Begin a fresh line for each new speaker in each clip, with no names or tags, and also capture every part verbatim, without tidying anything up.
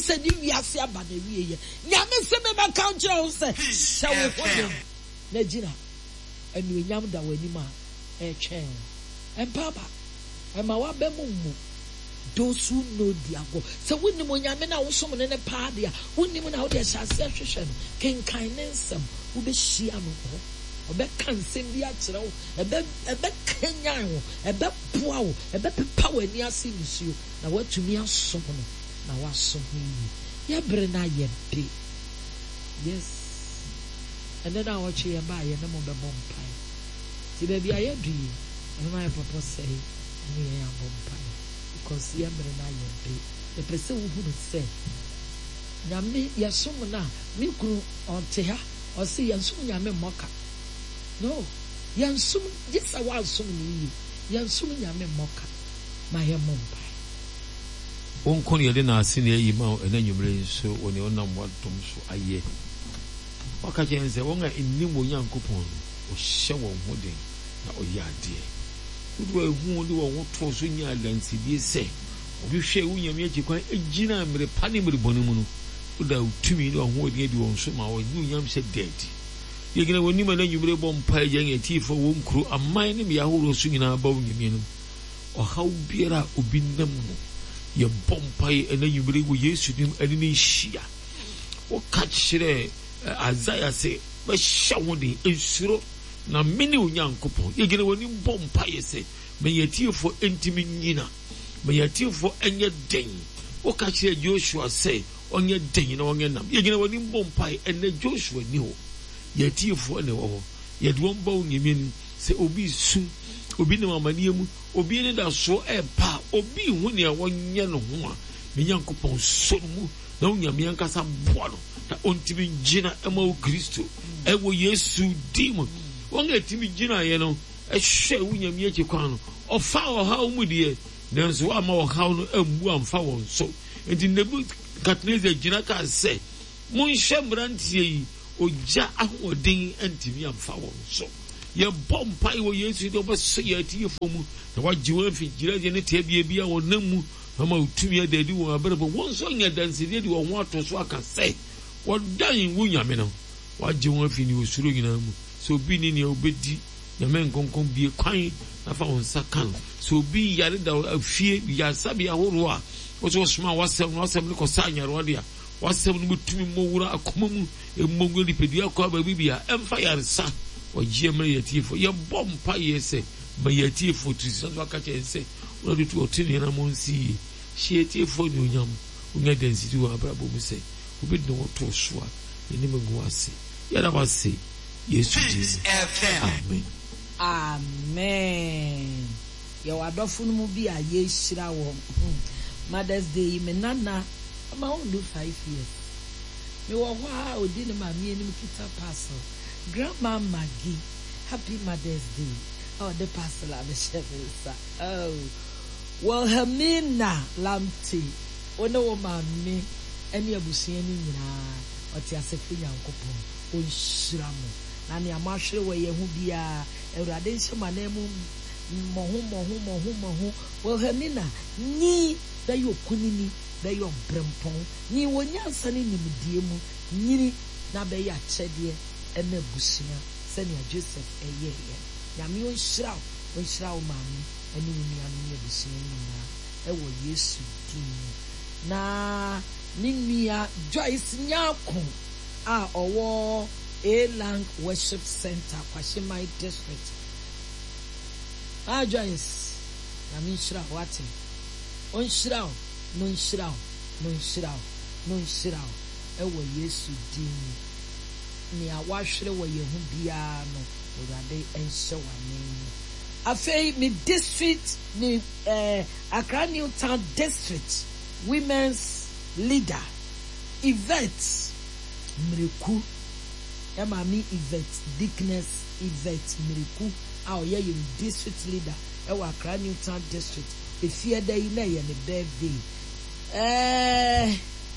said you wiase aba na wiye nyame se me ba country o se shawo ho na gina enu nyam da wani ma e twen empaba e ma wa be mu those who know their God. So when the Munyame na wosom ne ne padia, when the na wo de hyase hwehwe no, kenkan ne nsem, wo be hia no ho. Obe kan nsem bi akyere wo, ebe ebe kenyan wo, ebe boa wo, ebe pepa wo ani ase nisuo, na watumi asom no, na wasom yi. Ye bre na ye de. Yes. And then I watch ye ba ye na mo be bompai. Ti ba bia ye dui, e ma ye papa say, ni ye bompai. Because ye bre na ye de. The person who would say, Nyame yasum na mi kunu onte ha, o say yasum nyame moka. No, yansum yes I was sum ni yansum nyame moka. Ma ye mompai.
Won kon ye de na ase na yi ma ena nwumre so woni onam wadom so aye. Waka chen se won a ennim onyankopon o hye won hoden na o yade. Udu ehu de won to so nya adansi bi se obi hwe wunyam ye kwan egina mre pane mre bonu mu no uda utumi de won hoden de won so ma won nyam se dead. Ye gina woni ma na nwumre bom pa yen etifo won kru aman ne me yahoro so nyina ba wunyam no o haw biara obi nam no ye bom pa ena nwumre wo Yesu dim ani ne hia o ka kire Isaiah say ba hya won ensuro na mini onyankopon ye gina woni bom pa ye se me yetifo entimi nyina me yetifo enye den o ka kire Joshua say onye den na onye nam ye gina woni bom pa ena Joshua ni ho yetifo ne wo ye de won ba onyimin se obi su obi ne mamanie mu obi ne da so e pa obi hu ne wonye no ho a me nyankopon so mu na onyame ankasa boa no na ontimi gina ema o Kristo e wo Yesu dim won etimi gina ye no e hwe wonyame achi kwan no ofa oha mu de nanso wa ma oha no ambu amfa won so enti nebu Katneze gina ka se mun hwe mrantie yi oja ahoden antimi amfa won so ye bompai wo Yesu de obaso ye tiefo mu na wagye won fi gira je ne tebie bia wonam mu ama utumi adadi won aberebo won so nya danse de won ho ato so aka se wodan wunyame no wagye won fi ni osuro nyina mu so bi ni ne obedi nyame nkonkon bie kwan na fa won sakan so bi yare da afie ya sabi ahoro a wo so sma wasem wasem ne ko sanya rode a wasem no mutumi mowura akoma mu emmongo ni pedia kwa ba bibia emfa yare sa wagye mre yetifo ye bompa yese ba yetifo tu so aka chense wo do tu otini na monsi shi yetifo ni onyam unya density wa brabo mu se obi do to soa ni mengu ase ya da ba se Yesu ji amen
amen ya wadofo no mu bi a ye hira wo Mother's Day me nana ma on do five years me wo wa odi ne ma mi enim kita parcel Grandma Maggie, happy Mother's Day. Oh, the parcel of the chef. Oh, well, Hermina Lamte. Oh, no, mammy. Any abusi any na. Or tia sefinya nkopon. O shiramu. Nani amashe we yehu bia. Ewrade nso manemu mohu mohu mohu mohu. Well, Hermina, ni da yo kunini, da yo brempon. Ni wonyansa ni nimdie mu. Nyiri na be ya chedie. Eme busia senia Joseph eye ye nyame on shira on shira o mami eni ni anu ye busia ni na e wo Yesu din na nimia Joyce Nyakon a owo Elang Worship Center Kwashimai District ah Joyce nyame shira wate on shira no shira no shira no shira e wo Yesu din ni awahwere wo yehu bia no urade enhye wane afei mi district ni eh Accra New Town District women's leader Yvette Mriku e ma mi Yvette Dickness Yvette Mriku a o ye district leader e wa Accra New Town District e fie da yi na ye ne birthday eh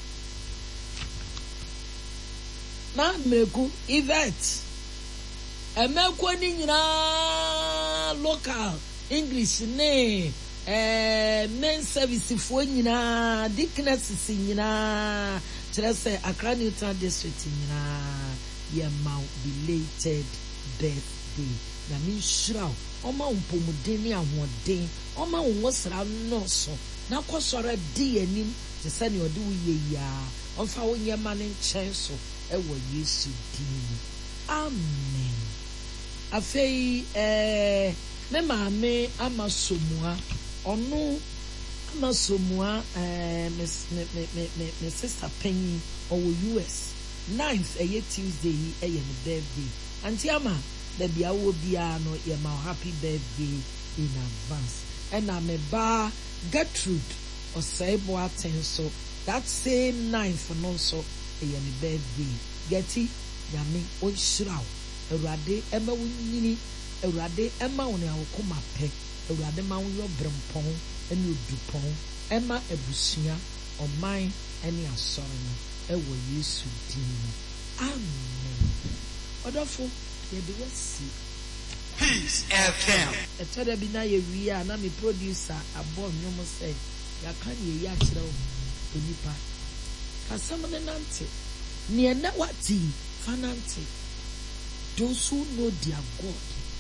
na Mriku Yvette emeko ni nyina local English ne eh men service fo nyina deaconesses nyina kyerɛ sɛ Accra Newtown district nyina ye ma belated birthday na me nhyira ɔma mpomuden ne ahoɔden ɔma wo sra no so na kɔsɔre di anim te sɛ ne ɔde wo yɛ ya ɔmfa wo nyɛma ne nkyɛn so ɛwɔ Yesu din. Amen. Afei eh me maame ama somua ɔno ama somua eh me me me me me sister Penny ɔwɔ U S ninth ɛyɛ Tuesday yi ɛyɛ ne birthday anti ama da bia wo bia no yɛ ma happy birthday in advance ɛna me ba Gertrude Oseibo Atenso that same ninth no so ɛyɛ ne birthday geti yame onhyiraw Awurade ɛma wo nyini Awurade ɛma wo ne awokoma pɛ Awurade ma wo yɔ brempɔn ɛne odupɔn ɛma abusua ɔman ɛne asɔre no ɛwɔ Yesu din mu. Amen. Ɔdɔfo yɛde wasi
Peace F M.
ɛtɔ da bi na yɛ wie a na me producer abɔ nnwom sɛ yɛaka ne yɛyi akyerɛ wo onipa kasɛm ne nante neɛ na wati fa nante. Those who know their God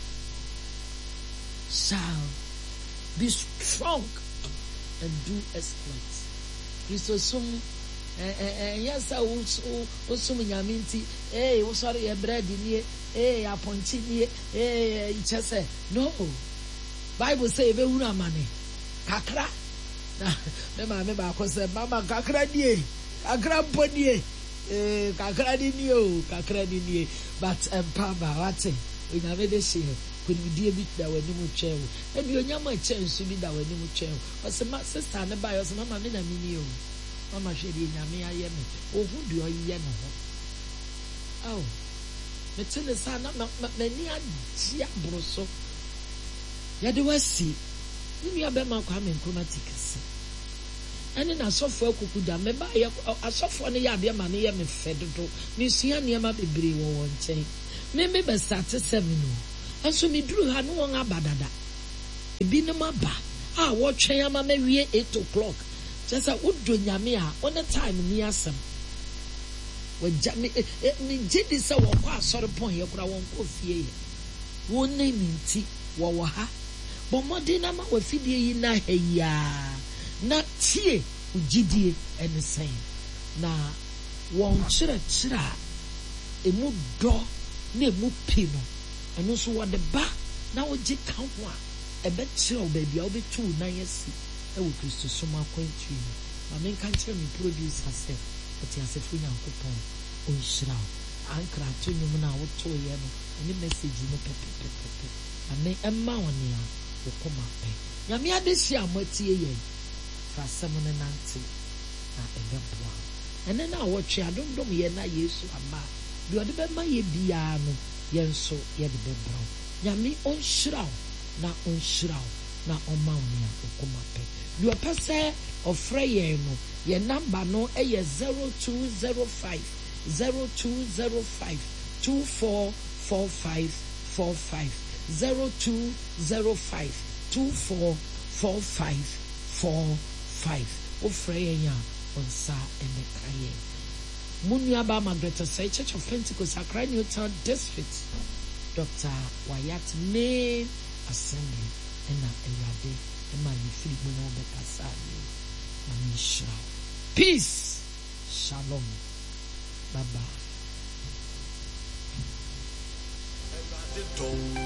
shall be strong and do exploits. Christo sum eh eh yes I also also nyaminti eh wo sorry e bread ni eh aponchi ni eh ichese no. Bible say be hunu amane kakra na me ma me ba ko say mama kakra die kakra podie eh kakra di ni o kakra di ni but empa ba wate onyame de hye kunidie bi da wani mu twɛw ebi onyama kyɛ nso bi da wani mu twɛw ɔsɛ ma sister ne ba yɛ ɔsɛ mama me na mi ni o mama hwɛ di nyame ayɛ me ohu di ɔyɛ no ho aw me tele sa na mani agye aboro so yɛde wasi ni nua bɛ ma kwa me nkromatics ɛne na asɔfo akuku da me ba yɛ asɔfo ne yɛ ade ma ne yɛ me fɛ dodo me sua nneɛma bebree wɔ wɔn nkyɛn me me bɛ start seven no ɛnso me duru ha no wɔn abadada ebi ne ma ba a wɔtwɛn ama me wie eight o'clock kyɛ sɛ wodo nyame a wɔn time ni asɛm wɔgya me me gye di sɛ wɔkɔ asɔre pɔn yɛ kora wɔn kɔ fie yɛ wɔn ne mi nti wɔwɔ ha bɔ mmɔden na ma wɔfidie yi na ha yiaa na tie ugidie ɛne sɛn na wɔn kyerɛkyerɛ a emu dɔ na emu pi no ɛno nso wɔde ba na wɔgye ka ho a ɛbɛkyerɛ wo baabi a wobɛtu wo nan asi ɛwɔ Kristo som akwantu yi ma menka nkyerɛ me producer sɛ ɔte asefo Nyankopɔn ɔnhyira wo ankra ato nnwom no a wotoeɛ no ɛne message no pɛpɛpɛpɛ na me ɛma wo nea wo kɔma pɛ nyame adehyia a moatie yɛn asɛm ne nante na ɛbɛboa ɛne na wɔtwe adondom yɛ na Yesu ama deɛ ɔde bɛma yɛ biara no yɛn nso yɛde bɛbrɛ nyame ɔnhyira na ɔnhyira na ɔma wo nea ɔkɔma pɛ deɛ ɔpɛ sɛ ɔfrɛ yɛn no yɛ namba no ɛyɛ zero two zero five zero two zero five two four four five four five zero two zero five two four four five four five. Ofrɛ yɛn a ɔnsa ɛmɛka yɛn. Mo nuaba Margaret Osei Church of Pentecost Accra Newtown District Doctor Wayat main assembly ɛna Awurade ɛma yɛfiri mu na ɔbɛkasa yɛn na mehyira. Peace. Shalom. Bye bye.